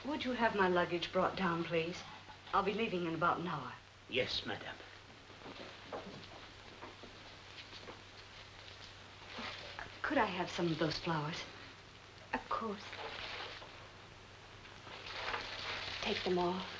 Would you have my luggage brought down, please? I'll be leaving in about an hour. Yes, madame. Could I have some of those flowers? Of course. Take them all.